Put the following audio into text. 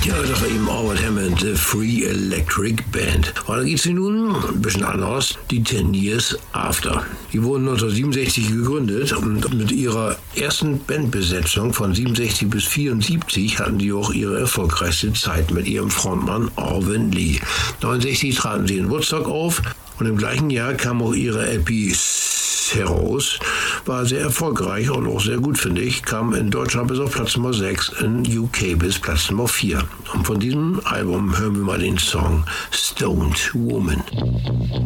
Ja, das war eben Albert Hammond, The Free Electric Band. Weiter geht's hier nun, ein bisschen anders, die 10 Years After. Die wurden 1967 gegründet und mit ihrer ersten Bandbesetzung von 67 bis 74 hatten die auch ihre erfolgreichste Zeit mit ihrem Frontmann Alvin Lee. 69 traten sie in Woodstock auf und im gleichen Jahr kam auch ihre LP heraus, war sehr erfolgreich und auch sehr gut, finde ich, kam in Deutschland bis auf Platz Nummer 6, in UK bis Platz Nummer 4. Und von diesem Album hören wir mal den Song Stoned Woman.